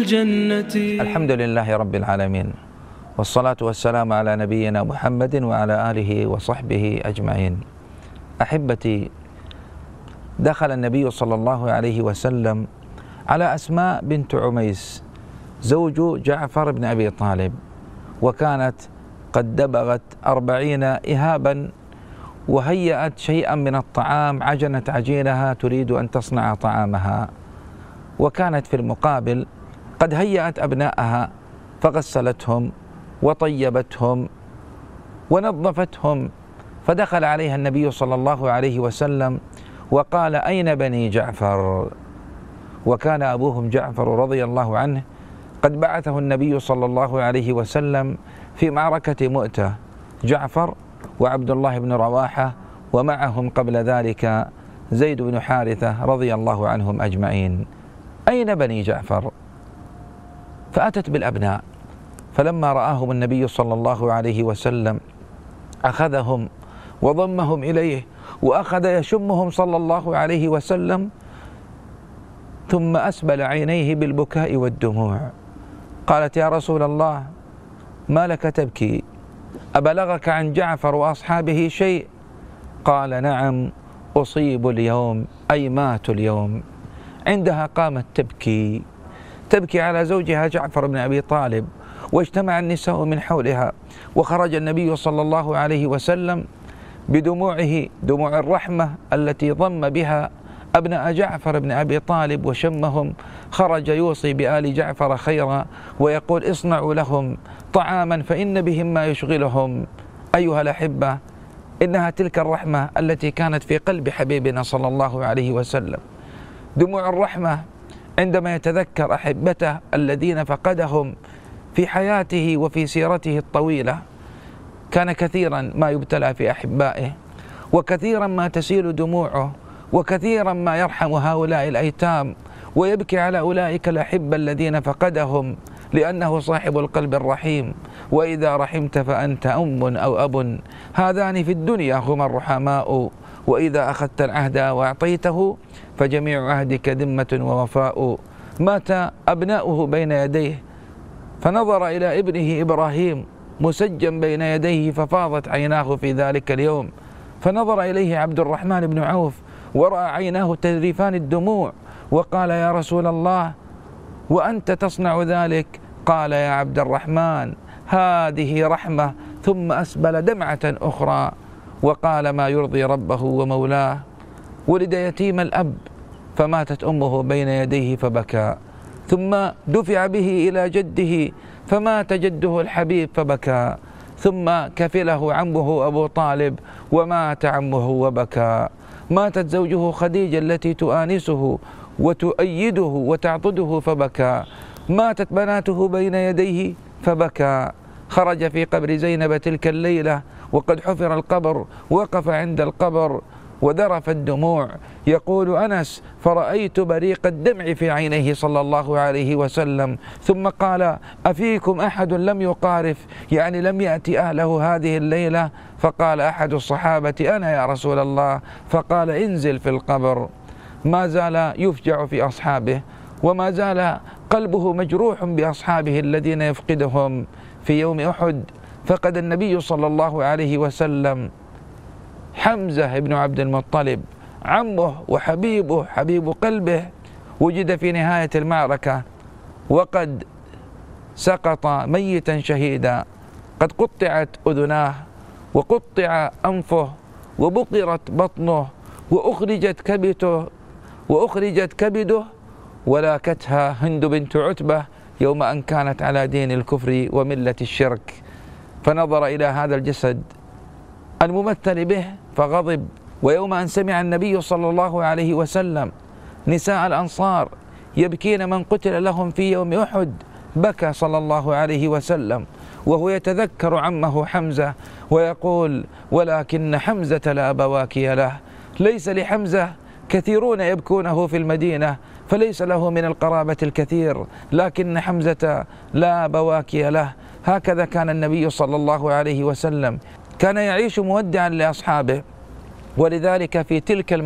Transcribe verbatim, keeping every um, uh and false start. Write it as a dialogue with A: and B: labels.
A: الجنة.
B: الحمد لله رب العالمين، والصلاة والسلام على نبينا محمد وعلى آله وصحبه أجمعين. أحبتي، دخل النبي صلى الله عليه وسلم على أسماء بنت عميس زوج جعفر بن أبي طالب، وكانت قد دبغت أربعين إهابا وهيأت شيئا من الطعام، عجنت عجينها تريد أن تصنع طعامها، وكانت في المقابل قد هيأت أبنائها فغسلتهم وطيبتهم ونظفتهم. فدخل عليها النبي صلى الله عليه وسلم وقال: أين بني جعفر؟ وكان أبوهم جعفر رضي الله عنه قد بعثه النبي صلى الله عليه وسلم في معركة مؤتة، جعفر وعبد الله بن رواحة، ومعهم قبل ذلك زيد بن حارثة رضي الله عنهم أجمعين. أين بني جعفر؟ فأتت بالأبناء، فلما رآهم النبي صلى الله عليه وسلم أخذهم وضمهم إليه وأخذ يشمهم صلى الله عليه وسلم، ثم أسبل عينيه بالبكاء والدموع. قالت: يا رسول الله، ما لك تبكي؟ أبلغك عن جعفر وأصحابه شيء؟ قال: نعم، أصيب اليوم، أي مات اليوم. عندها قامت تبكي تبكي على زوجها جعفر بن أبي طالب، واجتمع النساء من حولها، وخرج النبي صلى الله عليه وسلم بدموعه، دموع الرحمة التي ضم بها أبناء جعفر بن أبي طالب وشمهم، خرج يوصي بآل جعفر خيرا ويقول: اصنعوا لهم طعاما فإن بهم ما يشغلهم. أيها الأحبة، إنها تلك الرحمة التي كانت في قلب حبيبنا صلى الله عليه وسلم، دموع الرحمة عندما يتذكر أحبته الذين فقدهم في حياته وفي سيرته الطويلة. كان كثيرا ما يبتلى في أحبائه، وكثيرا ما تسيل دموعه، وكثيرا ما يرحم هؤلاء الأيتام ويبكي على أولئك الأحبة الذين فقدهم، لأنه صاحب القلب الرحيم. وإذا رحمت فأنت أم أو أب، هذان في الدنيا هما الرحماء، وإذا أخذت العهد وأعطيته فجميع عهدك ذمة ووفاء. مات أبناؤه بين يديه، فنظر إلى ابنه إبراهيم مسجن بين يديه ففاضت عيناه في ذلك اليوم، فنظر إليه عبد الرحمن بن عوف ورأى عيناه تذرفان الدموع، وقال: يا رسول الله، وأنت تصنع ذلك؟ قال: يا عبد الرحمن، هذه رحمة. ثم أسبل دمعة أخرى وقال: ما يرضي ربه ومولاه. ولد يتيم الأب فماتت أمه بين يديه فبكى، ثم دفع به إلى جده فمات جده الحبيب فبكى، ثم كفله عمه أبو طالب ومات عمه وبكى. ماتت زوجه خديجة التي تؤانسه وتؤيده وتعضده فبكى. ماتت بناته بين يديه فبكى. خرج في قبر زينب تلك الليلة وقد حفر القبر، وقف عند القبر وذرف الدموع. يقول أنس: فرأيت بريق الدمع في عينيه صلى الله عليه وسلم، ثم قال: أفيكم أحد لم يقارف، يعني لم يأتي أهله هذه الليلة؟ فقال أحد الصحابة: أنا يا رسول الله. فقال: انزل في القبر. ما زال يفجع في أصحابه، وما زال قلبه مجروح بأصحابه الذين يفقدهم. في يوم أحد فقد النبي صلى الله عليه وسلم حمزة بن عبد المطلب، عمه وحبيبه حبيب قلبه، وجد في نهاية المعركة وقد سقط ميتا شهيدا، قد قطعت أذناه وقطع أنفه وبقرت بطنه وأخرجت كبده وأخرجت كبده ولاكتها هند بنت عتبة يوم أن كانت على دين الكفر وملة الشرك. فنظر إلى هذا الجسد الممثل به فغضب. ويوم أن سمع النبي صلى الله عليه وسلم نساء الأنصار يبكين من قتل لهم في يوم أحد، بكى صلى الله عليه وسلم وهو يتذكر عمه حمزة ويقول: ولكن حمزة لا بواكي له. ليس لحمزة كثيرون يبكونه في المدينة، فليس له من القرابة الكثير، لكن حمزة لا بواكي له. هكذا كان النبي صلى الله عليه وسلم، كان يعيش مودعا لأصحابه. ولذلك في تلك